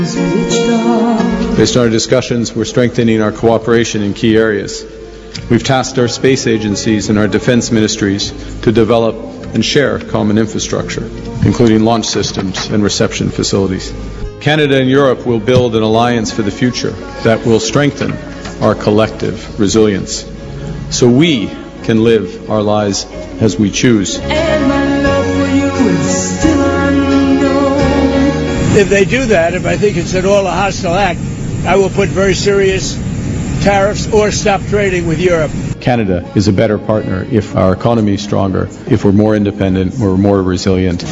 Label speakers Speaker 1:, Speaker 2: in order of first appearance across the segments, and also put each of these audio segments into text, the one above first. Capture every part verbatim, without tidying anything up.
Speaker 1: Based on our discussions, we're strengthening our cooperation in key areas. We've tasked our space agencies and our defense ministries to develop and share common infrastructure, including launch systems and reception facilities. Canada and Europe will build an alliance for the future that will strengthen our collective resilience, so we can live our lives as we choose.
Speaker 2: And my love for you is still unknown.
Speaker 3: If they do that, if I think it's at all a hostile act, I will put very serious tariffs or stop trading with Europe.
Speaker 1: Canada is a better partner if our economy is stronger, if we're more independent, we're more resilient.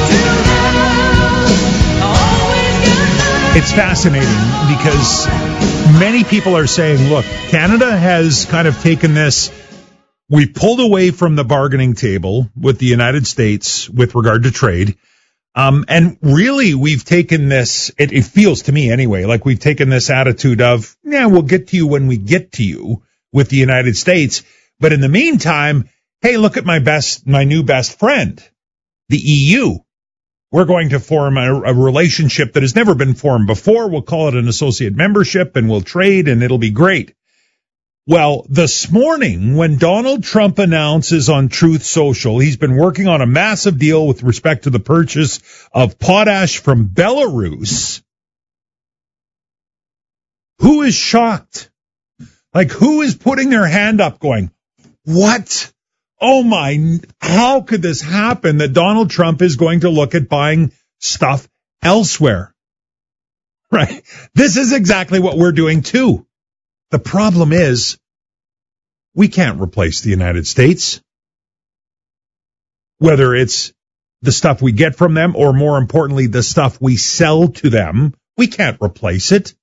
Speaker 4: It's fascinating because many people are saying, look, Canada has kind of taken this, we pulled away from the bargaining table with the United States with regard to trade. Um, and really, we've taken this, it, it feels to me anyway, like we've taken this attitude of, yeah, we'll get to you when we get to you with the United States. But in the meantime, hey, look at my best, my new best friend, the E U. We're going to form a, a relationship that has never been formed before. We'll call it an associate membership and we'll trade and it'll be great. Well, this morning, when Donald Trump announces on Truth Social, he's been working on a massive deal with respect to the purchase of potash from Belarus. Who is shocked? Like, who is putting their hand up going, what? Oh my, how could this happen that Donald Trump is going to look at buying stuff elsewhere? Right? This is exactly what we're doing too. The problem is, we can't replace the United States. Whether it's the stuff we get from them or, more importantly, the stuff we sell to them, we can't replace it.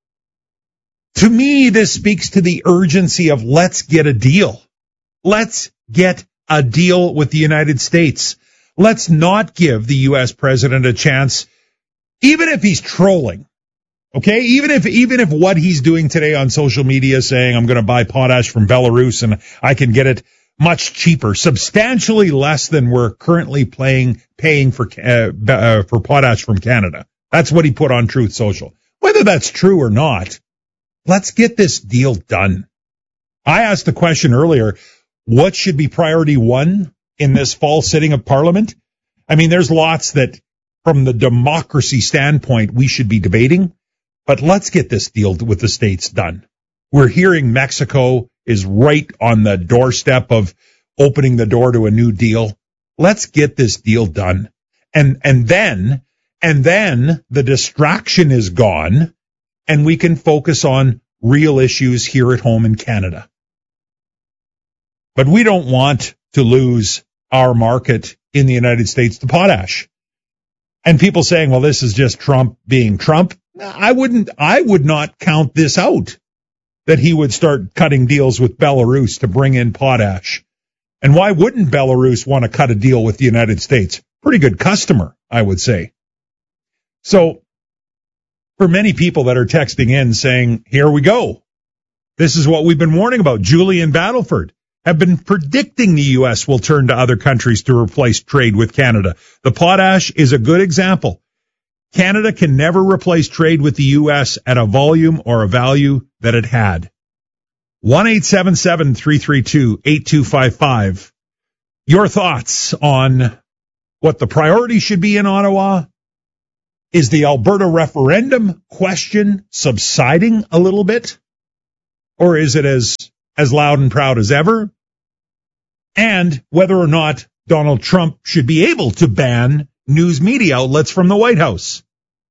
Speaker 4: To me, this speaks to the urgency of let's get a deal. Let's get a deal with the United States. Let's not give the U S president a chance, even if he's trolling. Okay, even if even if what he's doing today on social media, saying I'm going to buy potash from Belarus and I can get it much cheaper, substantially less than we're currently paying paying for uh, uh, for potash from Canada. That's what he put on Truth Social. Whether that's true or not, let's get this deal done. I asked the question earlier, what should be priority one in this fall sitting of Parliament? I mean, there's lots that from the democracy standpoint we should be debating. But let's get this deal with the states done. We're hearing Mexico is right on the doorstep of opening the door to a new deal. Let's get this deal done. And, and then, and then the distraction is gone and we can focus on real issues here at home in Canada. But we don't want to lose our market in the United States to potash. And people saying, well, this is just Trump being Trump. I wouldn't, I would not count this out, that he would start cutting deals with Belarus to bring in potash. And why wouldn't Belarus want to cut a deal with the United States? Pretty good customer, I would say. So for many people that are texting in saying, here we go. This is what we've been warning about. Julie and Battleford have been predicting the U S will turn to other countries to replace trade with Canada. The potash is a good example. Canada can never replace trade with the U S at a volume or a value that it had. one eight seven seven, three three two, eight two five five. Your thoughts on what the priority should be in Ottawa? Is the Alberta referendum question subsiding a little bit? Or is it as, as loud and proud as ever? And whether or not Donald Trump should be able to ban news media outlets from the White House.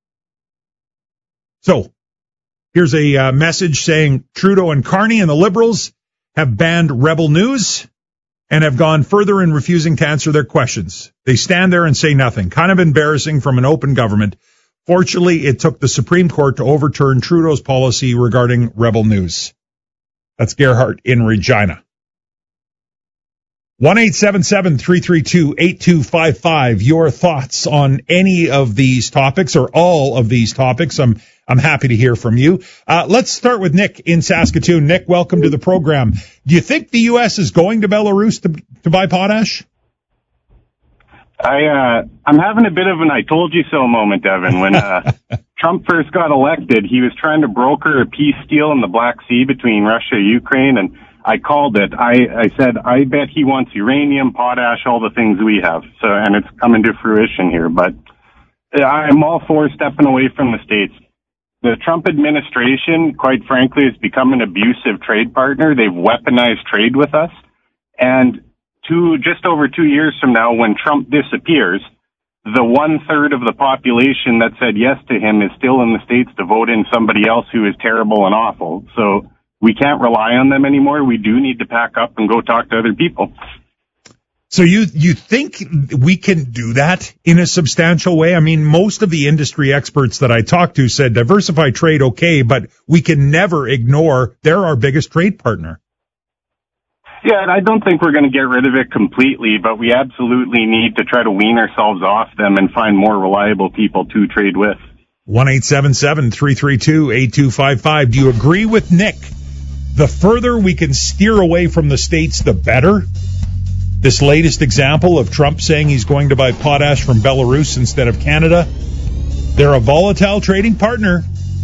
Speaker 4: So here's a uh, message saying Trudeau and Carney and the Liberals have banned Rebel News and have gone further in refusing to answer their questions. They stand there and say nothing. Kind of embarrassing from an open government. Fortunately, it took the Supreme Court to overturn Trudeau's policy regarding Rebel News. That's Gerhardt in Regina. one eight seven seven, three three two, eight two five five. Your thoughts on any of these topics or all of these topics. I'm I'm happy to hear from you. Uh, let's start with Nick in Saskatoon. Nick, welcome to the program. Do you think the U S is going to Belarus to, to buy potash?
Speaker 5: I, uh, I'm having a bit of an I told you so moment, Evan. When uh, Trump first got elected, he was trying to broker a peace deal in the Black Sea between Russia and Ukraine, and I called it. I, I said, I bet he wants uranium, potash, all the things we have. So, and it's coming to fruition here. But I'm all for stepping away from the States. The Trump administration, quite frankly, has become an abusive trade partner. They've weaponized trade with us. And two, just over two years from now, when Trump disappears, the one third of the population that said yes to him is still in the States to vote in somebody else who is terrible and awful. So we can't rely on them anymore. We do need to pack up and go talk to other people.
Speaker 4: So you, you think we can do that in a substantial way? I mean, most of the industry experts that I talked to said diversify trade, okay, but we can never ignore they're our biggest trade partner.
Speaker 5: Yeah, and I don't think we're going to get rid of it completely, but we absolutely need to try to wean ourselves off them and find more reliable people to trade with.
Speaker 4: one eight seven seven, three three two, eight two five five. Do you agree with Nick? The further we can steer away from the States, the better. This latest example of Trump saying he's going to buy potash from Belarus instead of Canada, they're a volatile trading partner.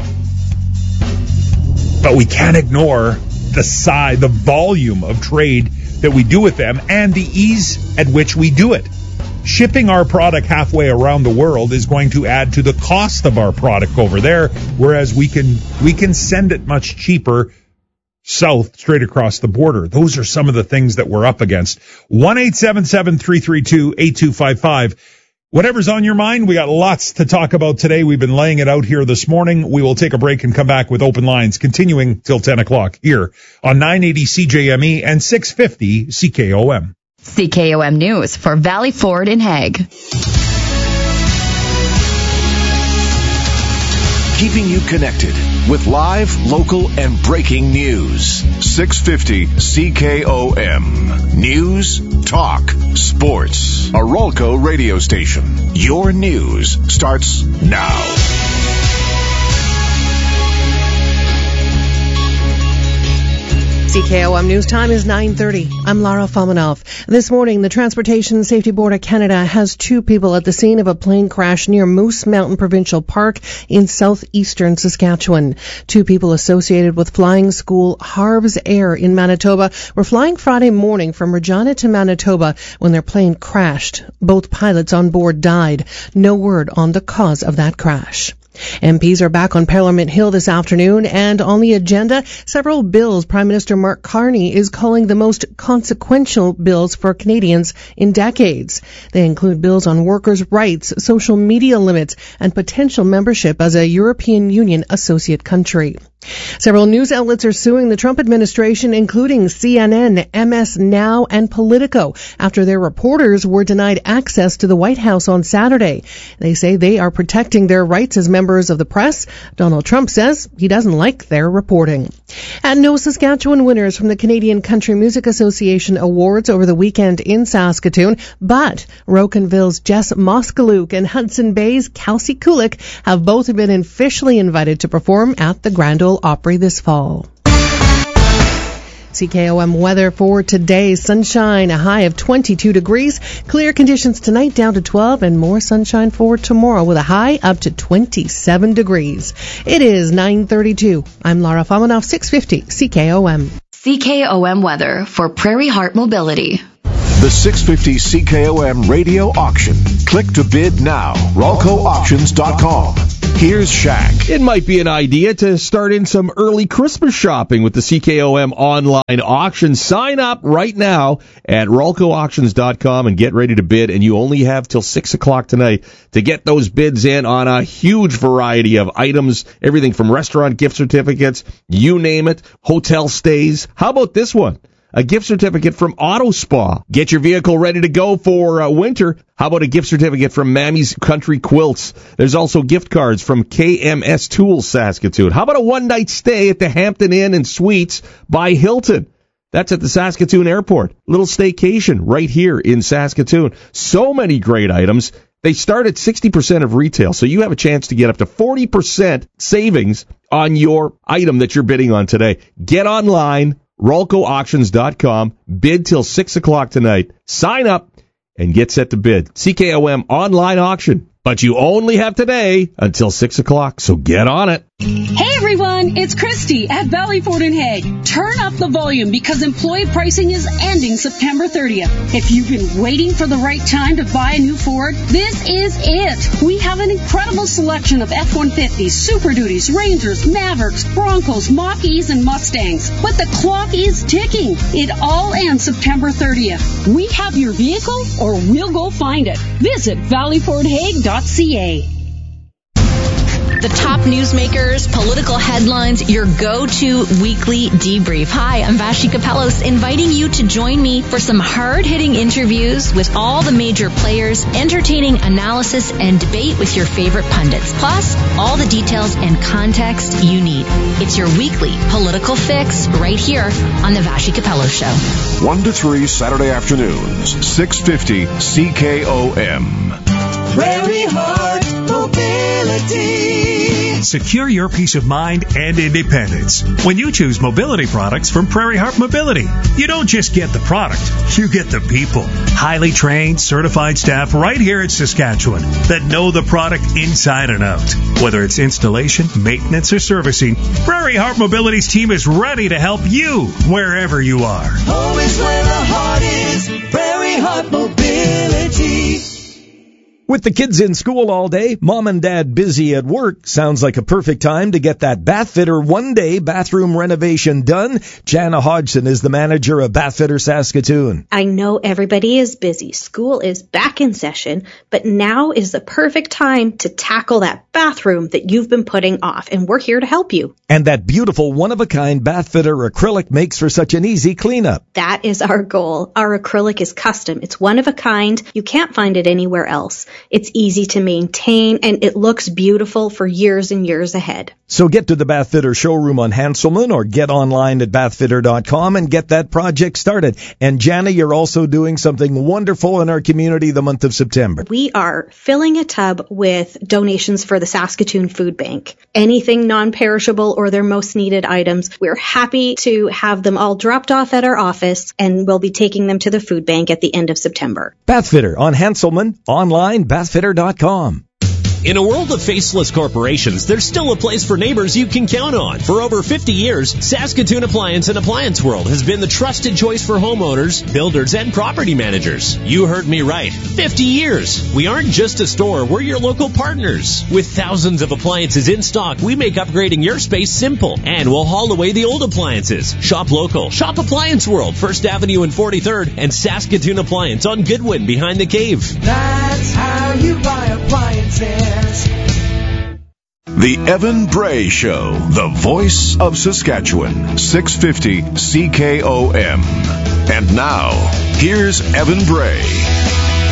Speaker 4: But we can't ignore the size, the volume of trade that we do with them and the ease at which we do it. Shipping our product halfway around the world is going to add to the cost of our product over there, whereas we can we can send it much cheaper south, straight across the border. Those are some of the things that we're up against. one eight seven seven, three three two, eight two five five. Whatever's on your mind, we got lots to talk about today. We've been laying it out here this morning. We will take a break and come back with open lines, continuing till ten o'clock here on nine eighty C J M E and six fifty C K O M.
Speaker 6: C K O M News for Valley Ford in Hague.
Speaker 7: Keeping you connected with live, local, and breaking news. six fifty C K O M. News, talk, sports. A Rolco radio station. Your news starts now.
Speaker 8: C K O M News time is nine thirty. I'm Lara Fominov. This morning, the Transportation Safety Board of Canada has two people at the scene of a plane crash near Moose Mountain Provincial Park in southeastern Saskatchewan. Two people associated with flying school Harv's Air in Manitoba were flying Friday morning from Regina to Manitoba when their plane crashed. Both pilots on board died. No word on the cause of that crash. M Ps are back on Parliament Hill this afternoon, and on the agenda, several bills Prime Minister Mark Carney is calling the most consequential bills for Canadians in decades. They include bills on workers' rights, social media limits, and potential membership as a European Union associate country. Several news outlets are suing the Trump administration, including C N N, M S Now, and Politico, after their reporters were denied access to the White House on Saturday. They say they are protecting their rights as members of the press. Donald Trump says he doesn't like their reporting. And no Saskatchewan winners from the Canadian Country Music Association Awards over the weekend in Saskatoon, but Rocanville's Jess Moskalouk and Hudson Bay's Kelsey Kulik have both been officially invited to perform at the Grand Ole Opry this fall. C K O M weather for today. Sunshine, a high of twenty-two degrees. Clear conditions tonight, down to twelve, and more sunshine for tomorrow with a high up to twenty-seven degrees. It is nine thirty-two. I'm Lara Fominov, six fifty C K O M.
Speaker 6: C K O M weather for Prairie Heart Mobility.
Speaker 7: The six fifty C K O M radio auction. Click to bid now. Rolco Auctions dot com. Here's Shaq.
Speaker 9: It might be an idea to start in some early Christmas shopping with the C K O M online auction. Sign up right now at Rolco Auctions dot com and get ready to bid. And you only have till six o'clock tonight to get those bids in on a huge variety of items. Everything from restaurant gift certificates, you name it, hotel stays. How about this one? A gift certificate from Auto Spa. Get your vehicle ready to go for uh, winter. How about a gift certificate from Mammy's Country Quilts? There's also gift cards from K M S Tools Saskatoon. How about a one-night stay at the Hampton Inn and Suites by Hilton? That's at the Saskatoon Airport. Little staycation right here in Saskatoon. So many great items. They start at sixty percent of retail, so you have a chance to get up to forty percent savings on your item that you're bidding on today. Get online. Rolco Auctions dot com. Bid till six o'clock tonight. Sign up. and get set to bid. C K O M online auction. But you only have today until six o'clock, so get on it.
Speaker 10: Hey everyone, it's Christy at Valley Ford and Hague. Turn up the volume because employee pricing is ending September thirtieth. If you've been waiting for the right time to buy a new Ford, this is it. We have an incredible selection of F one fifties, Super Duties, Rangers, Mavericks, Broncos, Mach-E's, and Mustangs. But the clock is ticking. It all ends September thirtieth. We have your vehicle or we'll go find it. Visit valley ford hague dot c a.
Speaker 6: The top newsmakers, political headlines, your go-to weekly debrief. Hi, I'm Vashi Kapelos, inviting you to join me for some hard-hitting interviews with all the major players, entertaining analysis and debate with your favorite pundits, plus all the details and context you need. It's your weekly political fix right here on the Vashi Kapelos Show.
Speaker 7: one to three Saturday afternoons, six fifty C K O M.
Speaker 2: Prairie Heart Mobility.
Speaker 11: Secure your peace of mind and independence when you choose mobility products from Prairie Heart Mobility. You don't just get the product, you get the people. Highly trained, certified staff right here in Saskatchewan that know the product inside and out. Whether it's installation, maintenance, or servicing, Prairie Heart Mobility's team is ready to help you wherever you are.
Speaker 2: Always where the heart is, Prairie Heart Mobility.
Speaker 12: With the kids in school all day, mom and dad busy at work, sounds like a perfect time to get that Bathfitter one-day bathroom renovation done. Jana Hodgson is the manager of Bathfitter Saskatoon.
Speaker 13: I know everybody is busy. School is back in session, but now is the perfect time to tackle that bathroom that you've been putting off, and we're here to help you.
Speaker 12: And that beautiful one-of-a-kind Bathfitter acrylic makes for such an easy cleanup.
Speaker 13: That is our goal. Our acrylic is custom. It's one of a kind. You can't find it anywhere else. It's easy to maintain, and it looks beautiful for years and years ahead.
Speaker 12: So get to the Bathfitter showroom on Hanselman or get online at bathfitter dot com and get that project started. And Jana, you're also doing something wonderful in our community the month of September.
Speaker 13: We are filling a tub with donations for the Saskatoon Food Bank. Anything non-perishable or their most needed items, we're happy to have them all dropped off at our office, and we'll be taking them to the food bank at the end of September.
Speaker 12: Bathfitter on Hanselman, online, bathfitter dot com.
Speaker 14: In a world of faceless corporations, there's still a place for neighbors you can count on. For over fifty years, Saskatoon Appliance and Appliance World has been the trusted choice for homeowners, builders, and property managers. You heard me right. fifty years. We aren't just a store, we're your local partners. With thousands of appliances in stock, we make upgrading your space simple. And we'll haul away the old appliances. Shop local. Shop Appliance World, First Avenue and forty-third, and Saskatoon Appliance on Goodwin behind the cave.
Speaker 2: That's how you buy appliances.
Speaker 7: The Evan Bray Show, the voice of Saskatchewan, six fifty C K O M. And now, here's Evan Bray.